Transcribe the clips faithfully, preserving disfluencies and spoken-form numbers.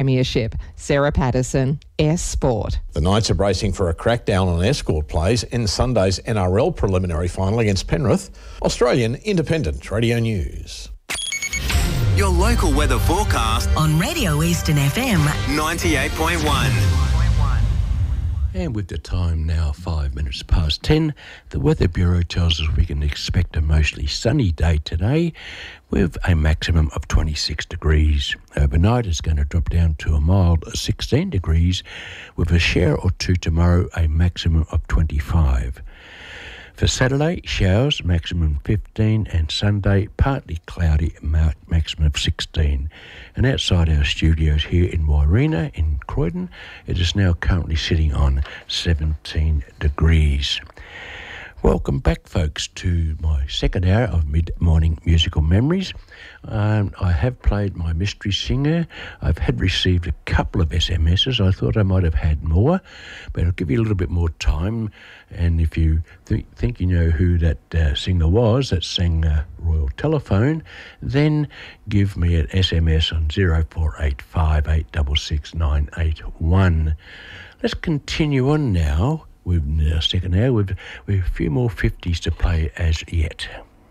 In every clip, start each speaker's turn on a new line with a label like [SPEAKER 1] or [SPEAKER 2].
[SPEAKER 1] Premiership. Sarah Patterson, S Sport.
[SPEAKER 2] The Knights are bracing for a crackdown on Escort plays in Sunday's N R L preliminary final against Penrith. Australian Independent Radio News.
[SPEAKER 3] Your local weather forecast
[SPEAKER 4] on Radio Eastern F M
[SPEAKER 3] ninety-eight point one.
[SPEAKER 5] And with the time now five minutes past ten, the Weather Bureau tells us we can expect a mostly sunny day today with a maximum of twenty-six degrees. Overnight it's going to drop down to a mild sixteen degrees with a shower or two tomorrow, a maximum of twenty-five. For Saturday, showers, maximum fifteen, and Sunday, partly cloudy, maximum of sixteen. And outside our studios here in Wairina, in Croydon, it is now currently sitting on seventeen degrees. Welcome back, folks, to my second hour of mid-morning musical memories. Um, I have played my mystery singer. I've had received a couple of S M Ses. I thought I might have had more, but I'll give you a little bit more time. And if you th- think you know who that uh, singer was that sang uh, Royal Telephone, then give me an S M S on zero four eight five eight six six nine eight one. Let's continue on now with our second hour with, with a few more fifties to play as yet.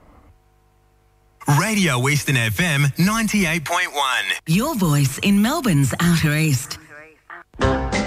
[SPEAKER 3] Radio Eastern F M ninety-eight point one.
[SPEAKER 4] Your voice in Melbourne's Outer East.